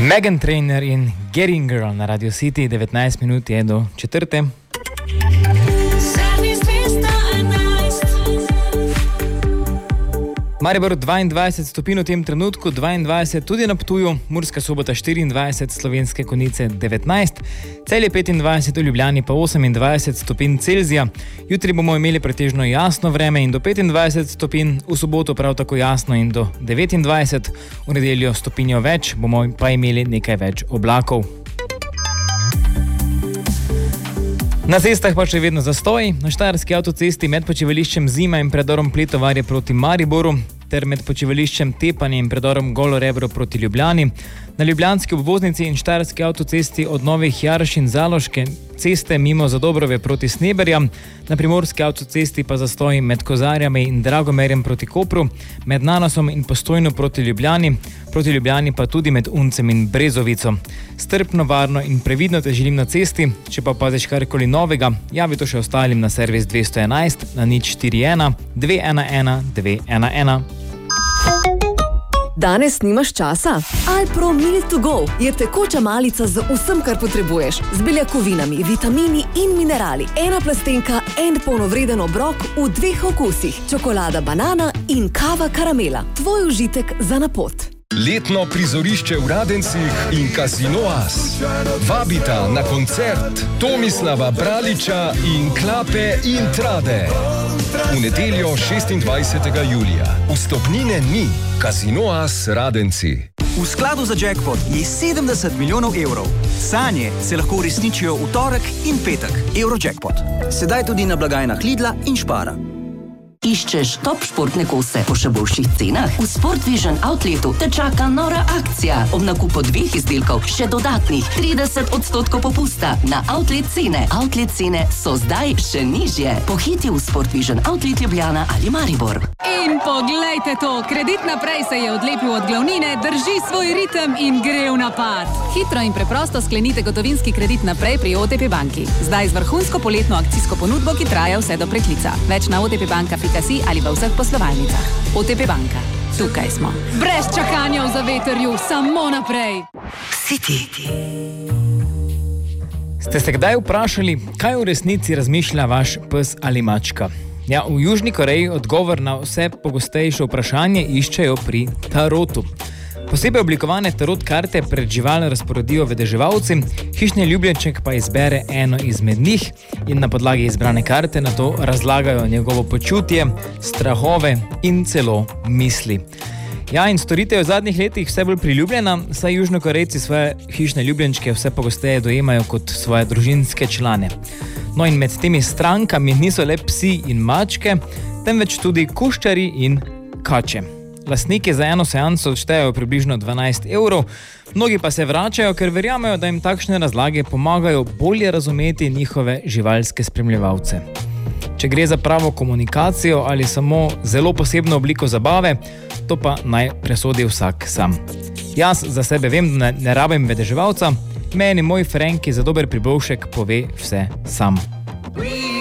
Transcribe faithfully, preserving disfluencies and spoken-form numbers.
Meghan Trainor in Getting Girl na Radio City, devetnajst minut je do četrte. Maribor dvaindvajset stopinj v tem trenutku, dvaindvajset tudi na Ptuju, Murska Sobota štiriindvajset, Slovenske Konjice devetnajst, Celje petindvajset, v Ljubljani pa osemindvajset stopinj Celzija. Jutri bomo imeli pretežno jasno vreme in do petindvajset stopinj, v soboto prav tako jasno in do devetindvajset, v nedeljo stopinjo več, bomo pa imeli nekaj več oblakov. Na cestah pa še vedno zastoj, na Štajerski avtocesti med počivališčem Zima in predorom Pletovarje proti Mariboru ter med počivališčem Tepanje in predorom Golo Rebro proti Ljubljani, na Ljubljanski obvoznici in Štajerski avtocesti od Novih Jarš in Zaloške ceste mimo Zadobrove proti Sneberjam, na Primorski avtocesti pa zastoj med Kozarjami in Dragomerjem proti Kopru, med Nanosom in Postojno proti Ljubljani, proti Ljubljani pa tudi med Uncem in Brezovico. Strpno, varno in previdno te želim na cesti, če pa paziš karkoli novega, javi to še ostalim na servis dvesto enajst na nič štiri ena dve ena ena dve ena ena. Danes nimaš časa? Alpro Meal to Go je tekoča malica z vsem, kar potrebuješ. Z beljakovinami, vitamini in minerali. Ena plastenka, en polnovreden obrok v dveh okusih. Čokolada banana in kava karamela. Tvoj užitek za na pot. Letno prizorišče v Radencih in Casino As vabita na koncert Tomislava Braliča in Klape in Trade. V nedeljo šestindvajsetega julija. Vstopnine ni. Casino As Radenci. V skladu za jackpot je sedemdeset milijonov evrov. Sanje se lahko uresničijo v torek in petek. Eurojackpot. Sedaj tudi na blagajnah Lidla in Spara. Iščeš top športne kose po še boljših cenah? V Sport Vision Outletu te čaka nora akcija. Ob nakupu dveh izdelkov še dodatnih trideset odstotkov popusta na outlet cene. Outlet cene so zdaj še nižje. Pohiti v Sport Vision Outlet Ljubljana ali Maribor. In poglejte to, Kredit naprej se je odlepil od glavnine, drži svoj ritem in gre v napad. Hitro in preprosto sklenite gotovinski kredit naprej pri O T P banki. Zdaj z vrhunsko poletno akcijsko ponudbo, ki traja vse do preklica. Več na otpbanka pika si ali v vseh poslovalnicah. O T P banka. Tukaj smo. Brez čakanja v zavetrju, samo naprej. City. Ste se kdaj vprašali, kaj v resnici razmišlja vaš pes ali mačka? Ja, v Južni Koreji odgovor na vse pogostejše vprašanje iščejo pri tarotu. Posebej oblikovane tarot karte pred žival razporedijo vedeževalci, hišni ljubljenček pa izbere eno izmed njih in na podlagi izbrane karte na to razlagajo njegovo počutje, strahove in celo misli. Ja, in storitev je v zadnjih letih vse bolj priljubljena, saj Južnokorejci svoje hišne ljubljenčke vse pogosteje dojemajo kot svoje družinske člane. No in med temi strankami niso le psi in mačke, temveč tudi kuščari in kače. Lastniki za eno seanso odštejejo približno dvanajst evrov, mnogi pa se vračajo, ker verjamejo, da jim takšne razlage pomagajo bolje razumeti njihove živalske spremljevalce. Če gre za pravo komunikacijo ali samo zelo posebno obliko zabave, to pa naj presodi vsak sam. Jaz za sebe vem, da ne rabim vedeževalca, meni moj Frenki za dober priboljšek pove vse sam.